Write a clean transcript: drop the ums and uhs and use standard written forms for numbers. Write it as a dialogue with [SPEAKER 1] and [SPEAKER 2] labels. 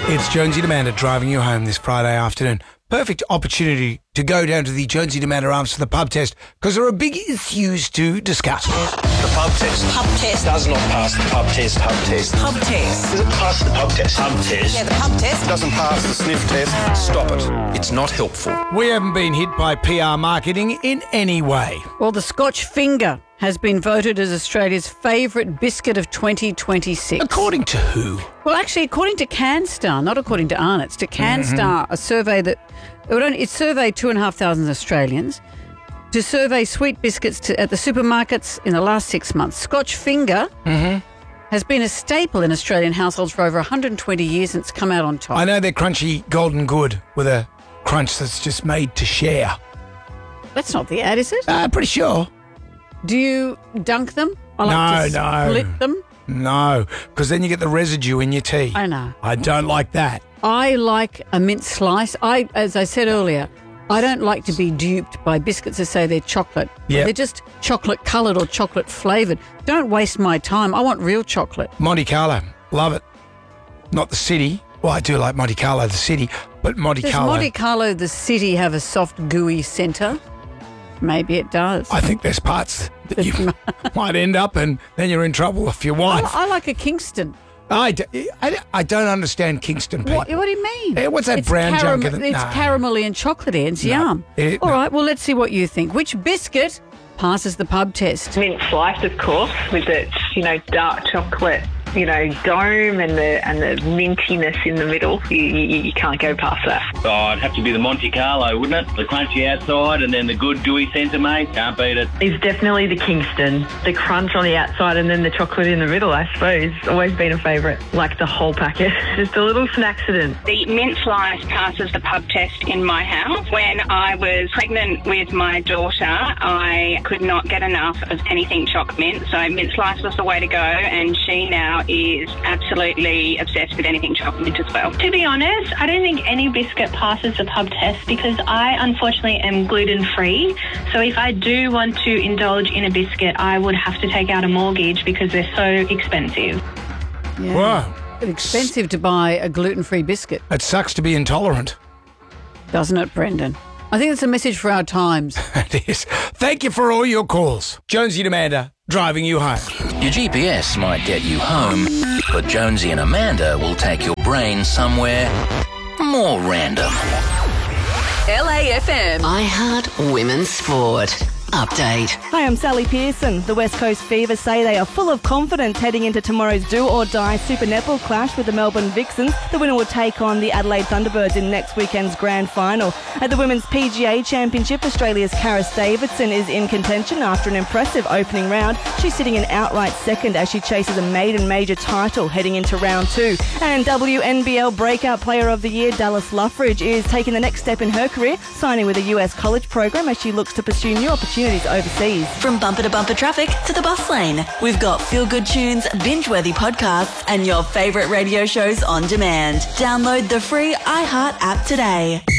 [SPEAKER 1] It's Jonesy and Amanda driving you home this Friday afternoon. Perfect opportunity to go down to the Jonesy and Amanda Arms for the pub test because there are big issues to discuss.
[SPEAKER 2] The pub test.
[SPEAKER 3] Pub test.
[SPEAKER 2] Does not pass the pub test. Pub test.
[SPEAKER 3] Pub test.
[SPEAKER 2] Does it pass the pub test? Pub test.
[SPEAKER 3] Yeah, the pub test.
[SPEAKER 2] Doesn't pass the sniff test. Stop it. It's not helpful.
[SPEAKER 1] We haven't been hit by PR marketing in any way.
[SPEAKER 4] Well, the Scotch Finger has been voted as Australia's favourite biscuit of 2026.
[SPEAKER 1] According to who?
[SPEAKER 4] Well, actually, according to CanStar, not according to Arnott's, to CanStar, a survey that it surveyed 2,500 Australians to survey sweet biscuits at the supermarkets in the last 6 months. Scotch Finger has been a staple in Australian households for over 120 years and it's come out on top.
[SPEAKER 1] I know they're crunchy, golden good with a crunch that's just made to share.
[SPEAKER 4] That's not the ad, is it?
[SPEAKER 1] Pretty sure.
[SPEAKER 4] Do you dunk them? I like to split them.
[SPEAKER 1] No, because then you get the residue in your tea.
[SPEAKER 4] I know.
[SPEAKER 1] I don't like that.
[SPEAKER 4] I like a mint slice. As I said earlier, I don't like to be duped by biscuits that say they're chocolate.
[SPEAKER 1] Yep.
[SPEAKER 4] They're just chocolate coloured or chocolate flavoured. Don't waste my time. I want real chocolate.
[SPEAKER 1] Monte Carlo, love it. Not the city. Well, I do like Monte Carlo, the city, but Monte
[SPEAKER 4] Does
[SPEAKER 1] Carlo.
[SPEAKER 4] Monte Carlo, the city, have a soft, gooey centre? Maybe it does.
[SPEAKER 1] I think there's parts that you might end up and then you're in trouble if your wife.
[SPEAKER 4] I like a Kingston.
[SPEAKER 1] I don't understand Kingston people.
[SPEAKER 4] What do you mean?
[SPEAKER 1] What's that brown junk?
[SPEAKER 4] It's caramelly and chocolatey. It's yum. All right, well, let's see what you think. Which biscuit passes the pub test?
[SPEAKER 5] Mint slice, of course, with its, dark chocolate, dome and the mintiness in the middle. You can't go past that.
[SPEAKER 6] Oh, it'd have to be the Monte Carlo, wouldn't it? The crunchy outside and then the good gooey centre, mate. Can't beat it.
[SPEAKER 5] It's definitely the Kingston. The crunch on the outside and then the chocolate in the middle, I suppose. Always been a favourite. Like the whole packet. Just a little snack accident.
[SPEAKER 7] The mint slice passes the pub test in my house. When I was pregnant with my daughter, I could not get enough of anything choc mint, so mint slice was the way to go, and she now is absolutely obsessed with anything choc mint as well.
[SPEAKER 8] To be honest, I don't think any biscuit passes the pub test because I unfortunately am gluten-free. So if I do want to indulge in a biscuit, I would have to take out a mortgage because they're so expensive.
[SPEAKER 4] Yeah.
[SPEAKER 1] Wow.
[SPEAKER 4] It's expensive to buy a gluten-free biscuit,
[SPEAKER 1] It sucks to be intolerant.
[SPEAKER 4] doesn't it, Brendan? I think it's a message for our times.
[SPEAKER 1] It is. Thank you for all your calls. Jonesy and Amanda, driving you home.
[SPEAKER 9] Your GPS might get you home, but Jonesy and Amanda will take your brain somewhere more random.
[SPEAKER 10] LAFM. I Heart Women's Sport. Update.
[SPEAKER 11] Hi, I'm Sally Pearson. The West Coast Fever say they are full of confidence heading into tomorrow's do-or-die Super Netball clash with the Melbourne Vixens. The winner will take on the Adelaide Thunderbirds in next weekend's grand final. At the Women's PGA Championship, Australia's Karis Davidson is in contention after an impressive opening round. She's sitting in outright second as she chases a maiden major title heading into round 2. And WNBL Breakout Player of the Year Dallas Luffridge is taking the next step in her career, signing with a US college program as she looks to pursue new opportunities overseas.
[SPEAKER 10] From bumper to bumper traffic to the bus lane, we've got feel-good tunes, binge-worthy podcasts, and your favourite radio shows on demand. Download the free iHeart app today.